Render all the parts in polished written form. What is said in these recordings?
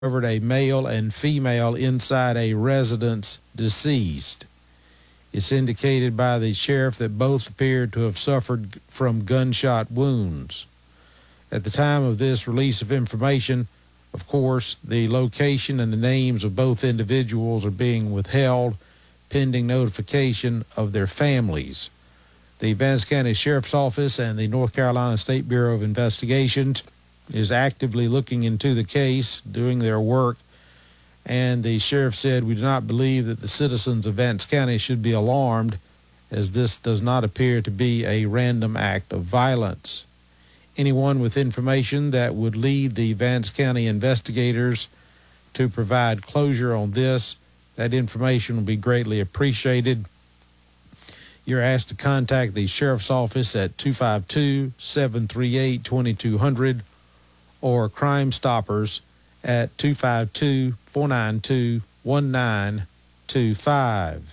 discovered a male and female inside a residence deceased. It's indicated by the sheriff that both appeared to have suffered from gunshot wounds. At the time of this release of information, of course, the location and the names of both individuals are being withheld pending notification of their families. The Vance County Sheriff's Office and the North Carolina State Bureau of Investigations is actively looking into the case, doing their work, and the sheriff said, "We do not believe that the citizens of Vance County should be alarmed, as this does not appear to be a random act of violence. Anyone with information that would lead the Vance County investigators to provide closure on this, that information will be greatly appreciated. You're asked to contact the Sheriff's Office at 252-738-2200 or Crime Stoppers at 252-492-1925.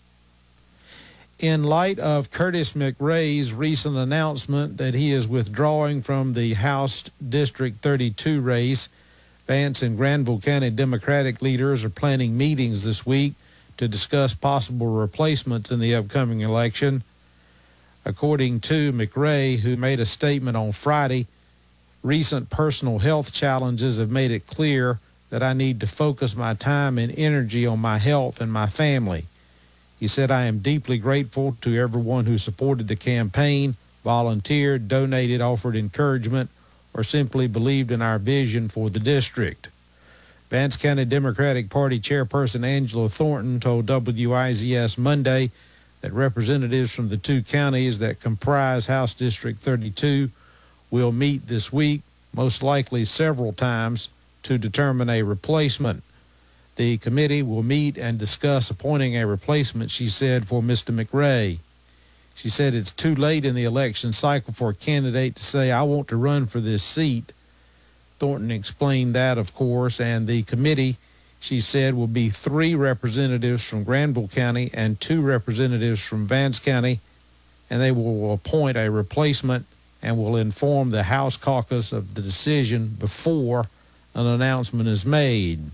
In light of Curtis McRae's recent announcement that he is withdrawing from the House District 32 race, Vance and Granville County Democratic leaders are planning meetings this week to discuss possible replacements in the upcoming election. According to McRae, who made a statement on Friday, recent personal health challenges have made it clear that I need to focus my time and energy on my health and my family. He said, "I am deeply grateful to everyone who supported the campaign, volunteered, donated, offered encouragement, or simply believed in our vision for the district." Vance County Democratic Party Chairperson Angela Thornton told WIZS Monday that representatives from the two counties that comprise House District 32 will meet this week, most likely several times, to determine a replacement. The committee will meet and discuss appointing a replacement, she said, for Mr. McRae. She said it's too late in the election cycle for a candidate to say, "I want to run for this seat." Thornton explained that, of course, and the committee, she said, will be 3 representatives from Granville County and 2 representatives from Vance County, and they will appoint a replacement and will inform the House caucus of the decision before an announcement is made.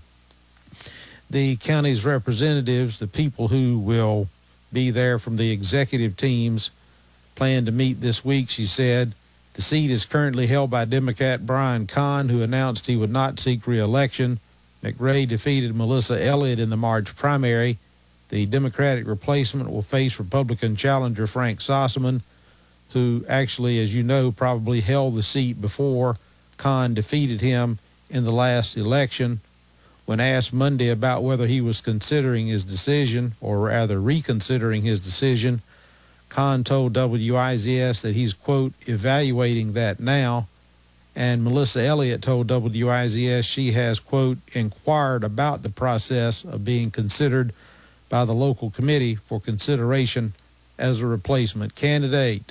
The county's representatives, the people who will be there from the executive teams, plan to meet this week, she said. The seat is currently held by Democrat Brian Kahn, who announced he would not seek re-election. McRae defeated Melissa Elliott in the March primary. The Democratic replacement will face Republican challenger Frank Sossaman, who actually, as you know, probably held the seat before Kahn defeated him in the last election. When asked Monday about whether he was considering his decision, or rather reconsidering his decision, Kahn told WIZS that he's, quote, evaluating that now. And Melissa Elliott told WIZS she has, quote, inquired about the process of being considered by the local committee for consideration as a replacement candidate.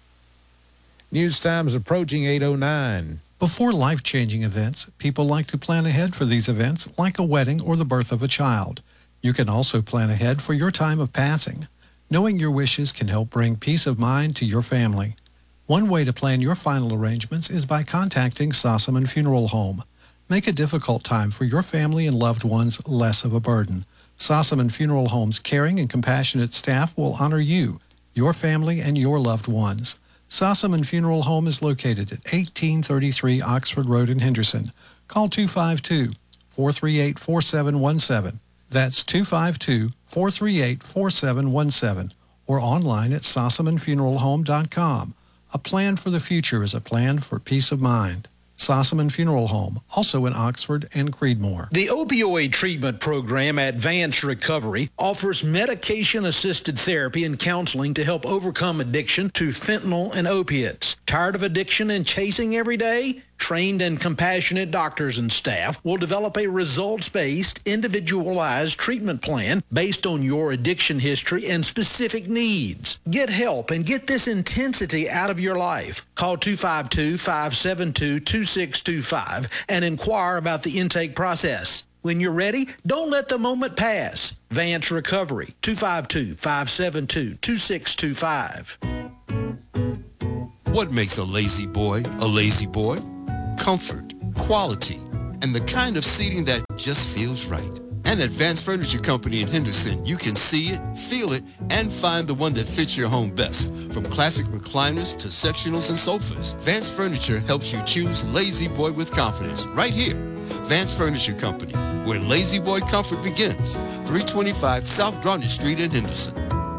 News time is approaching 8:09. Before life-changing events, people like to plan ahead for these events, like a wedding or the birth of a child. You can also plan ahead for your time of passing. Knowing your wishes can help bring peace of mind to your family. One way to plan your final arrangements is by contacting Sossaman Funeral Home. Make a difficult time for your family and loved ones less of a burden. Sossaman Funeral Home's caring and compassionate staff will honor you, your family, and your loved ones. Sossaman Funeral Home is located at 1833 Oxford Road in Henderson. Call 252-438-4717. That's 252-438-4717, or online at sossamanfuneralhome.com. A plan for the future is a plan for peace of mind. Sossaman Funeral Home, also in Oxford and Creedmoor. The opioid treatment program at Vance Recovery offers medication-assisted therapy and counseling to help overcome addiction to fentanyl and opiates. Tired of addiction and chasing every day? Trained and compassionate doctors and staff will develop a results-based, individualized treatment plan based on your addiction history and specific needs. Get help and get this intensity out of your life. Call 252-572-2625 and inquire about the intake process. When you're ready, don't let the moment pass. Vance Recovery, 252-572-2625. What makes a lazy boy a lazy boy? Comfort, quality, and the kind of seating that just feels right. And at Vance Furniture Company in Henderson, you can see it, feel it, and find the one that fits your home best. From classic recliners to sectionals and sofas, Vance Furniture helps you choose Lazy Boy with confidence right here. Vance Furniture Company, where Lazy Boy comfort begins. 325 South Garnet Street in Henderson.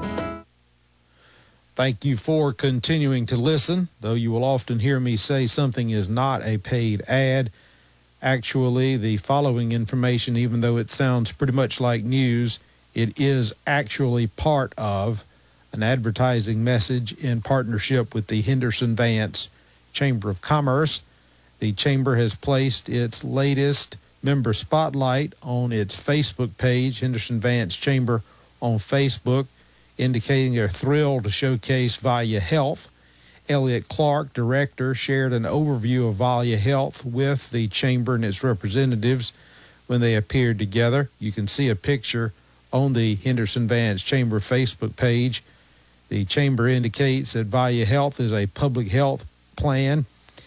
Thank you for continuing to listen. Though you will often hear me say something is not a paid ad, actually, the following information, even though it sounds pretty much like news, it is actually part of an advertising message in partnership with the Henderson Vance Chamber of Commerce. The Chamber has placed its latest member spotlight on its Facebook page, Henderson Vance Chamber on Facebook, indicating they're thrilled to showcase Valia Health. Elliot Clark, director, shared an overview of Valia Health with the Chamber and its representatives when they appeared together. You can see a picture on the Henderson Vance Chamber Facebook page. The Chamber indicates that Valia Health is a public health plan,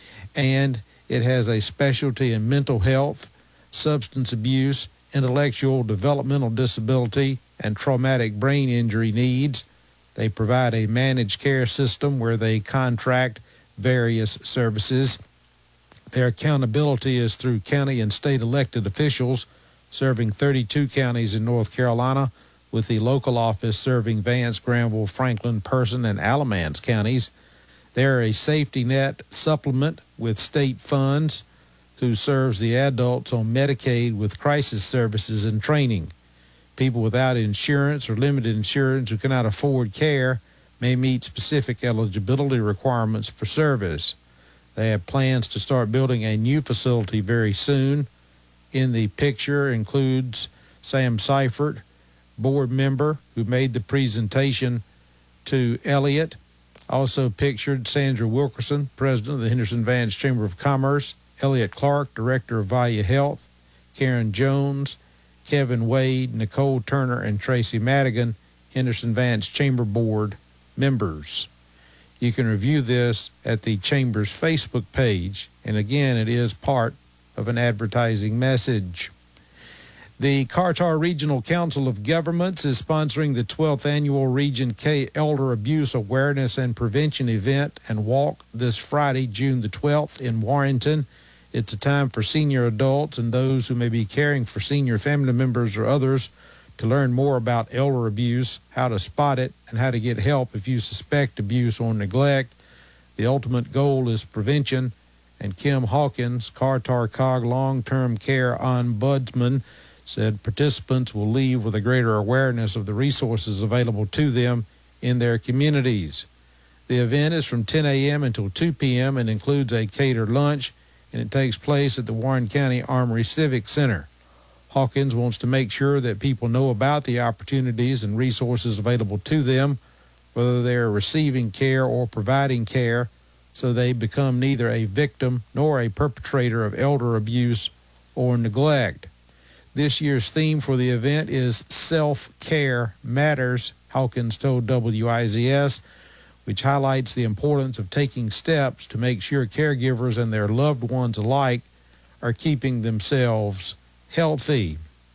and it has a specialty in mental health, substance abuse, intellectual developmental disability, and traumatic brain injury needs. They provide a managed care system where they contract various services. Their accountability is through county and state elected officials, serving 32 counties in North Carolina, with the local office serving Vance, Granville, Franklin, Person, and Alamance counties. They're a safety net supplement with state funds who serves the adults on Medicaid with crisis services and training. People without insurance or limited insurance who cannot afford care may meet specific eligibility requirements for service. They have plans to start building a new facility very soon. In the picture includes Sam Seifert, board member, who made the presentation to Elliot. Also pictured Sandra Wilkerson, president of the Henderson Vance Chamber of Commerce, Elliot Clark, director of Valia Health, Karen Jones, Kevin Wade, Nicole Turner, and Tracy Madigan, Henderson Vance Chamber Board members. You can review this at the Chamber's Facebook page, and again, it is part of an advertising message. The Carter Regional Council of Governments is sponsoring the 12th Annual Region K Elder Abuse Awareness and Prevention event and walk this Friday, June the 12th in Warrenton. It's a time for senior adults and those who may be caring for senior family members or others to learn more about elder abuse, how to spot it, and how to get help if you suspect abuse or neglect. The ultimate goal is prevention, and Kim Hawkins, Carter-Cog Long-Term Care Ombudsman, said participants will leave with a greater awareness of the resources available to them in their communities. The event is from 10 a.m. until 2 p.m. and includes a catered lunch, and it takes place at the Warren County Armory Civic Center. Hawkins wants to make sure that people know about the opportunities and resources available to them, whether they are receiving care or providing care, so they become neither a victim nor a perpetrator of elder abuse or neglect. This year's theme for the event is Self-Care Matters, Hawkins told WIZS, which highlights the importance of taking steps to make sure caregivers and their loved ones alike are keeping themselves healthy.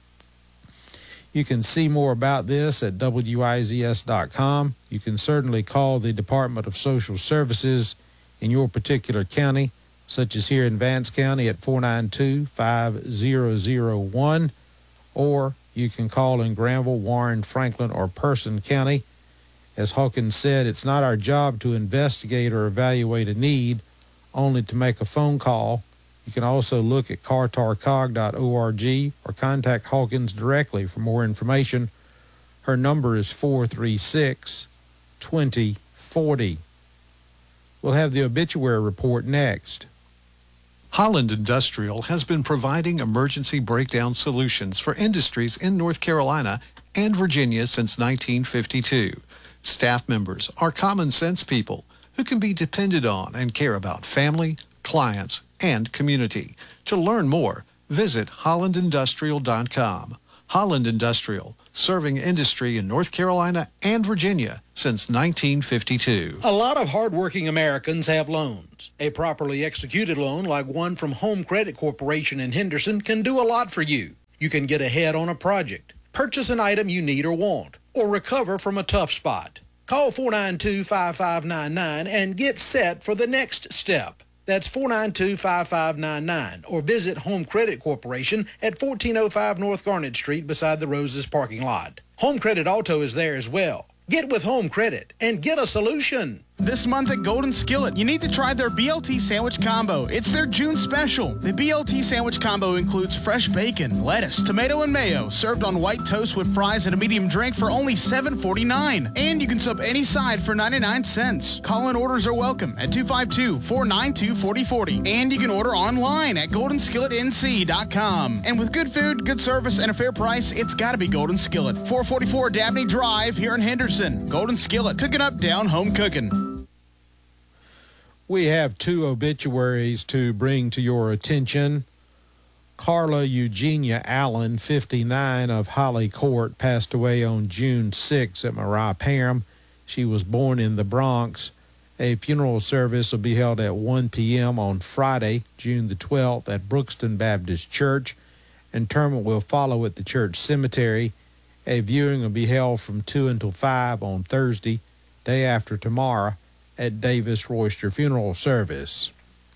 You can see more about this at WIZS.com. You can certainly call the Department of Social Services in your particular county, such as here in Vance County at 492-5001, or you can call in Granville, Warren, Franklin, or Person County. As Hawkins said, it's not our job to investigate or evaluate a need, only to make a phone call. You can also look at cartarcog.org or contact Hawkins directly for more information. Her number is 436-2040. We'll have the obituary report next. Holland Industrial has been providing emergency breakdown solutions for industries in North Carolina and Virginia since 1952. Staff members are common sense people who can be depended on and care about family, clients, and community. To learn more, visit hollandindustrial.com. Holland Industrial, serving industry in North Carolina and Virginia since 1952. A lot of hardworking Americans have loans. A properly executed loan like one from Home Credit Corporation in Henderson can do a lot for you. You can get ahead on a project, purchase an item you need or want, or recover from a tough spot. Call 492-5599 and get set for the next step. That's 492-5599, or visit Home Credit Corporation at 1405 North Garnet Street beside the Roses parking lot. Home Credit Auto is there as well. Get with Home Credit and get a solution. This month at Golden Skillet, you need to try their BLT sandwich combo. It's their June special. The BLT sandwich combo includes fresh bacon, lettuce, tomato, and mayo, served on white toast with fries and a medium drink for only $7.49. And you can sub any side for 99 cents. Call-in orders are welcome at 252-492-4040. And you can order online at goldenskilletnc.com. And with good food, good service, and a fair price, it's got to be Golden Skillet. 444 Dabney Drive here in Henderson. Golden Skillet, cooking up down home cooking. We have two obituaries to bring to your attention. Carla Eugenia Allen, 59, of Holly Court, passed away on June 6 at Mariah Parham. She was born in the Bronx. A funeral service will be held at 1 p.m. on Friday, June the 12th, at Brookston Baptist Church. Interment will follow at the church cemetery. A viewing will be held from 2 until 5 on Thursday, day after tomorrow, at Davis Royster Funeral Service.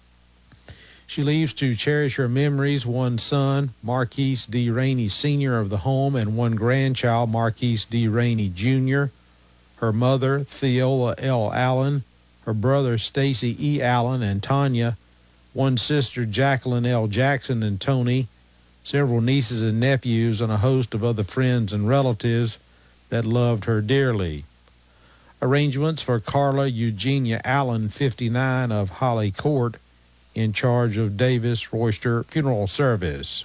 She leaves to cherish her memories one son, Marquise D. Rainey Sr. of the home, and one grandchild, Marquise D. Rainey Jr., her mother, Theola L. Allen, her brother, Stacy E. Allen and Tanya, one sister, Jacqueline L. Jackson and Tony, several nieces and nephews, and a host of other friends and relatives that loved her dearly. Arrangements for Carla Eugenia Allen, 59, of Holly Court, in charge of Davis Royster Funeral Service.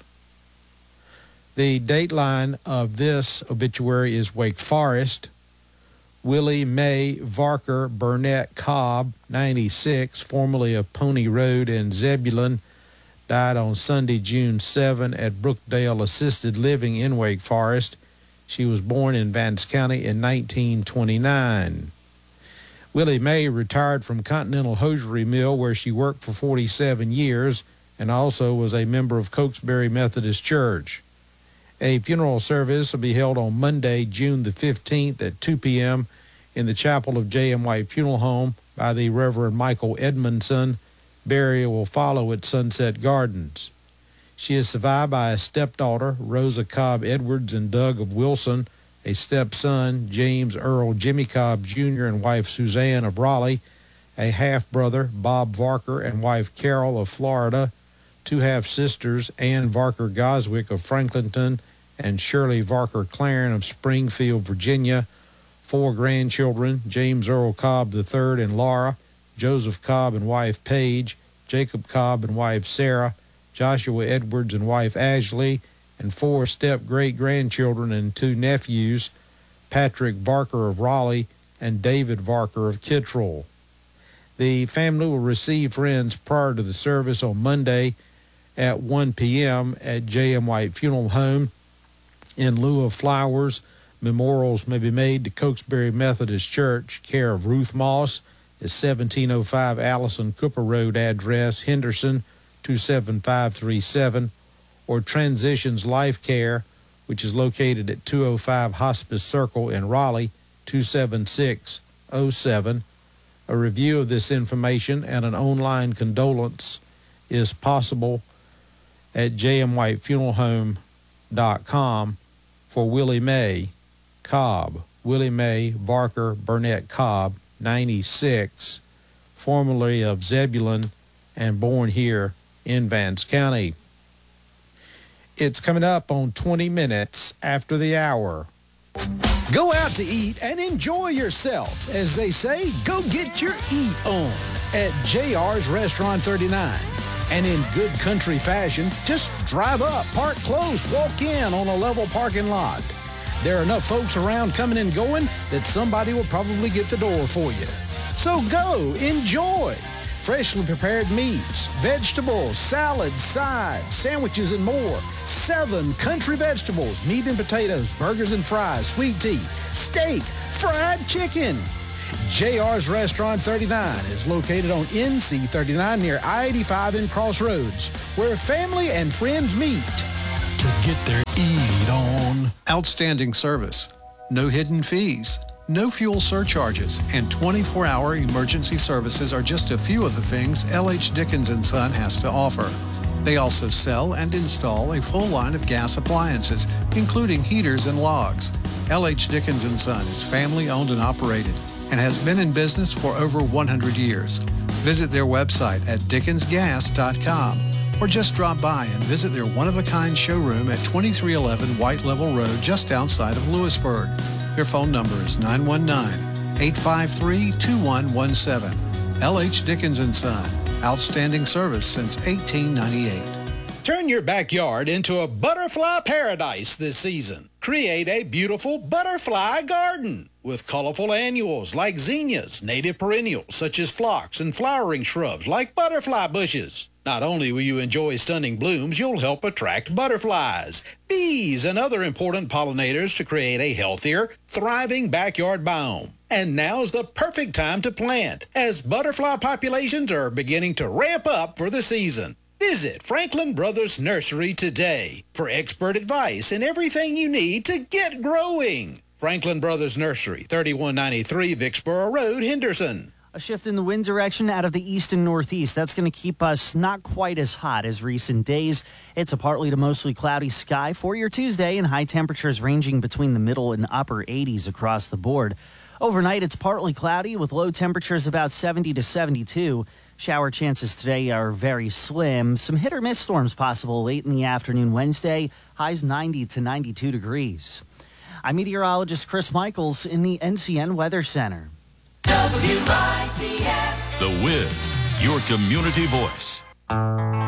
The dateline of this obituary is Wake Forest. Willie Mae Varker Burnett Cobb, 96, formerly of Pony Road and Zebulon, died on Sunday, June 7 at Brookdale Assisted Living in Wake Forest. She was born in Vance County in 1929. Willie Mae retired from Continental Hosiery Mill, where she worked for 47 years, and also was a member of Cokesbury Methodist Church. A funeral service will be held on Monday, June the 15th at 2 p.m. in the chapel of J.M. White Funeral Home by the Reverend Michael Edmondson. Burial will follow at Sunset Gardens. She is survived by a stepdaughter, Rosa Cobb Edwards, and Doug of Wilson, a stepson, James Earl Jimmy Cobb Jr., and wife Suzanne of Raleigh, a half-brother, Bob Varker, and wife Carol of Florida, two half-sisters, Ann Varker Goswick of Franklinton, and Shirley Varker Claren of Springfield, Virginia, four grandchildren, James Earl Cobb III and Laura, Joseph Cobb and wife Paige, Jacob Cobb and wife Sarah, Joshua Edwards and wife Ashley, and four step-great-grandchildren and two nephews, Patrick Varker of Raleigh and David Varker of Kittrell. The family will receive friends prior to the service on Monday at 1 p.m. at J.M. White Funeral Home. In lieu of flowers, memorials may be made to Cokesbury Methodist Church, care of Ruth Moss, is 1705 Allison Cooper Road, address Henderson 27537, or Transitions Life Care, which is located at 205 Hospice Circle in Raleigh 27607. A review of this information and an online condolence is possible at jmwhitefuneralhome.com for Willie Mae Cobb. Willie Mae Varker Burnett Cobb, 96, formerly of Zebulon and born here in Vance County. It's coming up on 20 minutes after the hour. Go out to eat and enjoy yourself. As they say, go get your eat on at JR's Restaurant 39. And in good country fashion, just drive up, park close, walk in on a level parking lot. There are enough folks around coming and going that somebody will probably get the door for you. So go, enjoy. freshly prepared meats, vegetables, salads, sides, sandwiches, and more. 7 country vegetables, meat and potatoes, burgers and fries, sweet tea, steak, fried chicken. JR's Restaurant 39 is located on NC 39 near I-85 in Crossroads, where family and friends meet to get their eat on. Outstanding service, no hidden fees, no fuel surcharges, and 24-hour emergency services are just a few of the things L.H. Dickens & Son has to offer. They also sell and install a full line of gas appliances, including heaters and logs. L.H. Dickens & Son is family-owned and operated and has been in business for over 100 years. Visit their website at dickensgas.com or just drop by and visit their one-of-a-kind showroom at 2311 White Level Road just outside of Lewisburg. Their phone number is 919-853-2117. L.H. Dickens & Son. Outstanding service since 1898. Turn your backyard into a butterfly paradise this season. Create a beautiful butterfly garden with colorful annuals like zinnias, native perennials such as phlox, and flowering shrubs like butterfly bushes. Not only will you enjoy stunning blooms, you'll help attract butterflies, bees, and other important pollinators to create a healthier, thriving backyard biome. And now's the perfect time to plant, as butterfly populations are beginning to ramp up for the season. Visit Franklin Brothers Nursery today for expert advice and everything you need to get growing. Franklin Brothers Nursery, 3193 Vicksboro Road, Henderson. A shift in the wind direction out of the east and northeast. That's going to keep us not quite as hot as recent days. It's a partly to mostly cloudy sky for your Tuesday, and high temperatures ranging between the middle and upper 80s across the board. Overnight, it's partly cloudy with low temperatures about 70 to 72. Shower chances today are very slim. Some hit or miss storms possible late in the afternoon Wednesday. Highs 90 to 92 degrees. I'm meteorologist Chris Michaels in the NCN Weather Center. WICS. The Wiz, your community voice.